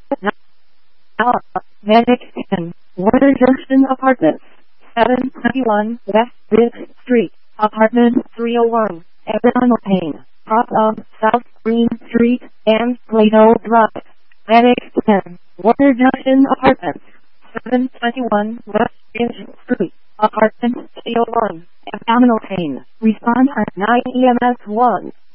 Medic 10, Warner Junction Apartments, 721 West Bridge Street, Apartment 301, Eglantine, Prothom, South Green Street, and Plato Drive. Medic 10, Warner Junction Apartments, 721 West Bridge Street, Apartment 301, Abdominal Pain. Respond at 9 EMS 1.